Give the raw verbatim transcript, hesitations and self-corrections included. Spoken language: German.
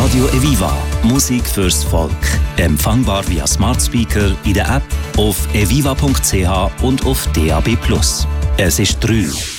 Radio Eviva. Musik fürs Volk. Empfangbar via Smart Speaker in der App, auf eviva punkt c h und auf D A B plus. Es ist drei.